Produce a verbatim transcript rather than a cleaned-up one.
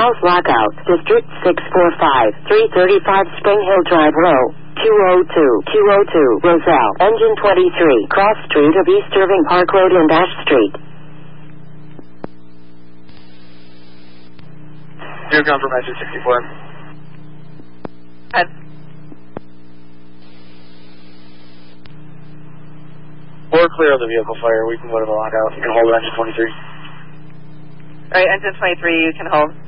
House lockout. District six four five, three thirty-five Spring Hill Drive, row two oh two, two oh two, Roselle. Engine twenty-three, cross street of East Irving Park Road and Ash Street. Zero confirmation sixty-four. Head. We're clear of the vehicle fire. We can go to the lockout. You can hold engine twenty-three. Alright, engine twenty-three, you can hold.